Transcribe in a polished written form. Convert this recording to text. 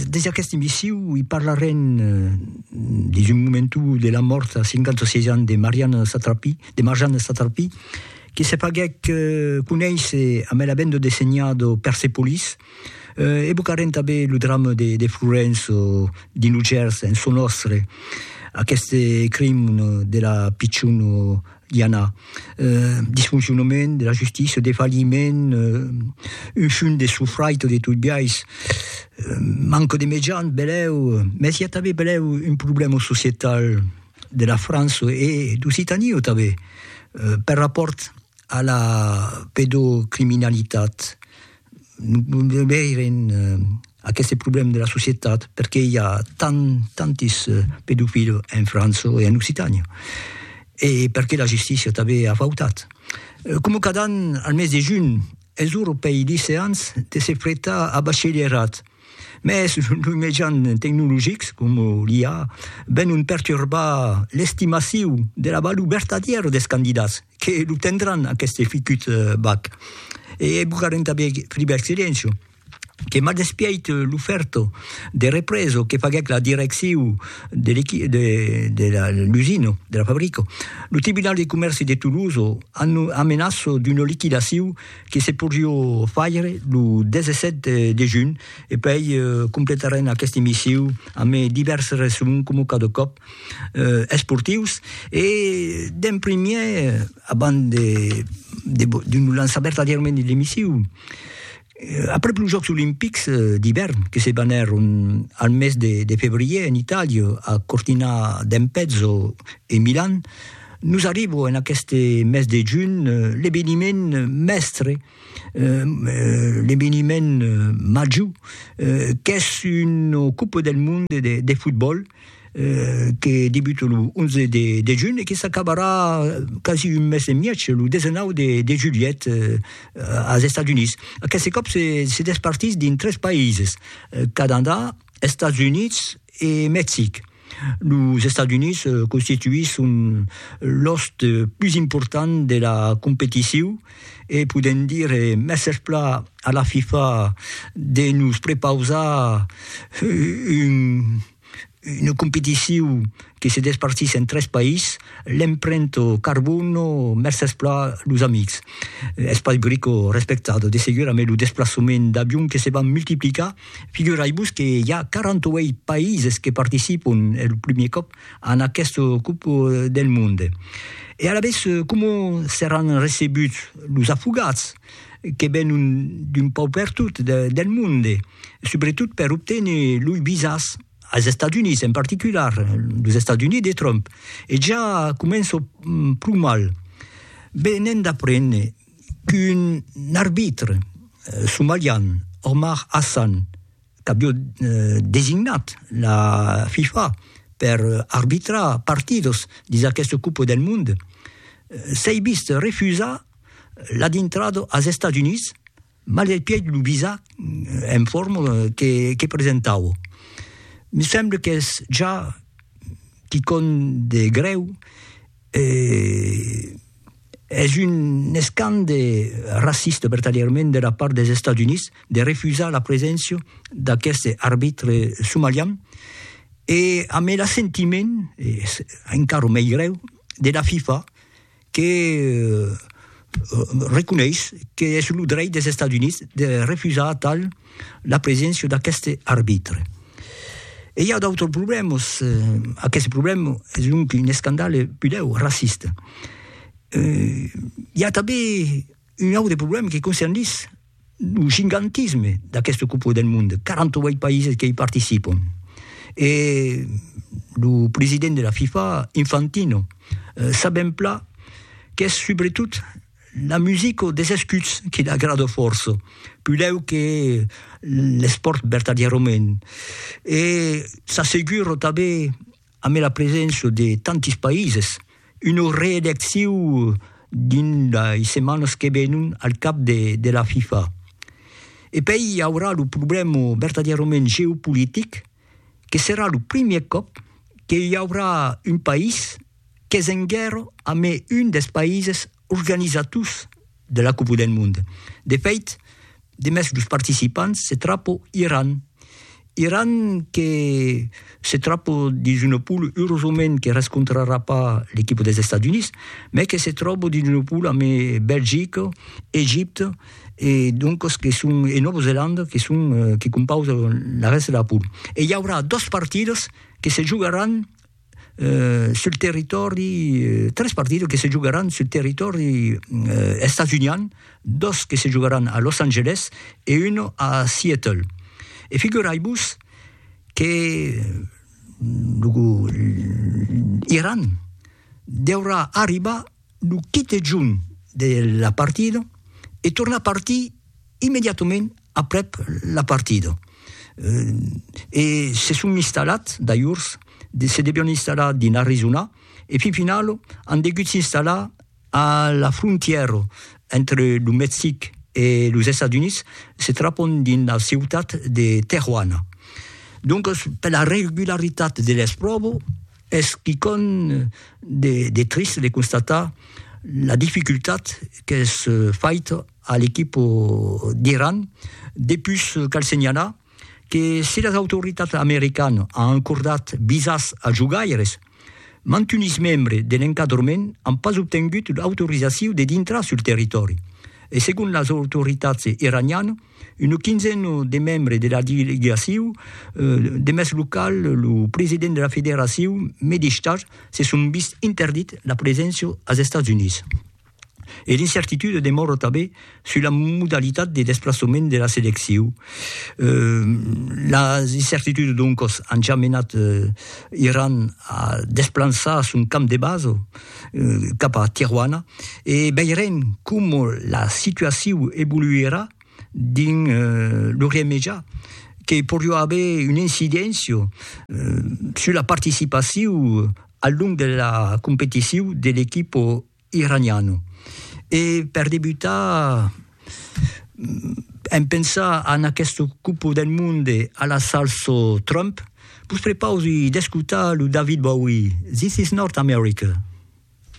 des aquesta emissió hi parlarem d'un moment de la mort a 56 anys de Marjane Satrapi, que se paguec conèixer amb la banda dissenyada Persepolis. Evocarem també el drama de Florenzo di New Jersey, en son nostre, aquest crim de la pitjuna Liana, dysfonctionnement de la justícia, defalliment, un fund de sufraito de tot biais, manco de mitjans, beleu, mais hi ha també beleu un problema societal de la França i d'Occitània també, per rapport a la pedocriminalitat. Veurem aquest problema de la societat perquè hi ha tantis pedofils en França i en Occitània. E perché la giustizia també ha faltat. Com cada any, al mes de juny, els europeus liceans de se fretar a batxillerat. Mais els mitjans tecnològics, com l'IA, venen perturbar l'estimació de la valor vertadiera dels candidats que l'obtendran aquest ficut bac. E buscarem també Friberg Silencio, que mal despiait l'oferta de represo que faguec la direcció de l'usina, de la fàbrica. El Tribunal de Comerç de Toulouse amenaça d'una liquidació que se podria fer el 17 de juny i poi completarem aquesta emissió amb diverses resums com cada cop esportius i d'en primer abans d'un lançament verdaderament de l'emissió. Après les Jeux olympiques d'hivern que se vanèrent al mes de février en Italie, a Cortina d'Ampezzo et Milan, nous arrivons en aquest mes de juny l'événement mestre, l'événement major, que és une Coupe del Món de futbol que débute le 11 de juny et qui s'acabarà quasi un mes et mig, le 19 de juillet als Estats Units. Aquest cop se despartís dins 3 països, Canadà, Estats Units i Mèxic. Les Estats Units constituïssin l'host plus important de la compétition et podem dir més pla a la FIFA de nous prepausar une compétition qui se despartisse en 3 països, l'empremta carbono, més pla los amics. Espai brico respectat, de seguir amb el desplaçament d'avions que se van multiplicar. Figureu-vos que hi ha 48 països que participen el primer cop en aquesta Copa del Món. I a la vez, com seran recebuts els afogats que venen d'un pau perdut del món, sobretot per obtenir els visas als Estats Units, en particular, els Estats Units de Trump. E già comença prou mal. Venen d'apprendre qu'un arbitre somalian, Omar Hassan, que havia designat la FIFA per arbitrar partidos dins aquesta Copa del Món, s'ha vist refusar l'entrada als Estats Units malgré el visa en forma que presentava. Mi sembla que és ja quelcom de greu. És un escàndol racista verdaderament de la part dels Estats Units de refusar la presència d'aquest arbitre somalià i amb l'assentiment, encara més greu, de la FIFA que reconeix que és el dret dels Estats Units de refusar tal la presència d'aquest arbitre. E hi ha d'altres problemes. Aquest problema és un escàndol pileu racista. Hi ha també un altre problema que concerneix el gigantisme d'aquesta Copa del Món. 48 països que hi participen. E el president de la FIFA, Infantino, sabem pla que és sobretot la música des escuts qui l'agrada força, pileu que l'esport verdaderament. E s'assegura també amb la presència de tantis països una reelecció dins les setmanes que venen al cap de la FIFA. E poi hi haurà el problema verdaderament geopolític que serà el primer cop que hi haurà un país que és en guerra amb un dels països organitzadors de la Copa del Món. De fet, de més dels participants se trapa Iran. Iran che se trova in una poule heureusement che riscontrerà pas l'équipe des États-Unis, mais che se trova in una poule avec Belgique, Égypte et donc et Nouvelle-Zélande qui composent la reste de la poule. Et il y aura 2 partidos qui se joueront sul territorio, 3 partidos qui se joueront sul territorio états-unien, 2 qui se joueront à Los Angeles et une à Seattle. Et figurez-vous que l'Iran devra arriver le 15 juin de la partida et tourner à partir immédiatement après la partida. Et se sont installés, d'ailleurs, se devono installare in Arizona e fin finale hanno dovuto s'installare alla frontiera entre il Mexique et les États-Unis, se trovano nella città di Tijuana. Donc, per la regolarità dell'esprobo, è triste di constatare la difficoltà che è fatta all'equipe d'Iran depuis qu'elle segnala que si les autorités américaines ont accordé visas a jugaires, mantenus membres de l'encadrement n'ont pas obtenu l'autorisation d'entrer sur le territoire. Et selon les autorités iraniennes, une quinzaine de membres de la délégation de messe locale, le président de la fédération, Medishtaj, se sont vus interdits la présence aux États-Unis. Et l'incertitude demeure aussi sur la modalité de déplacement de la sélection. L'incertitude donc a déjà mené l'Iran à déplacer son camp de base cap à Tijuana et verrons comment la situation évoluera dans l'Orient Média, qui pourrait avoir une incidence sur la participation à long de la compétition de l'équipe iranienne. Et per débuter, en pensant à cette Coupe del Monde à la salsa Trump, vous préparez d'écouter le David Bowie. This is North America.